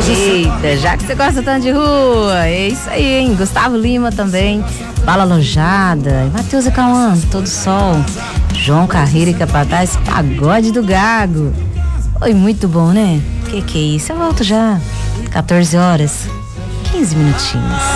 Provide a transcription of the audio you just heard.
Eita, já que você gosta tanto de rua, é isso aí, hein? Gustavo Lima também, Bala Alojada, Matheus e Cauã, Todo Sol, João Carreira e Capataz, Pagode do Gago. Foi muito bom, né? Que é isso? Eu volto já, 14 horas, 15 minutinhos.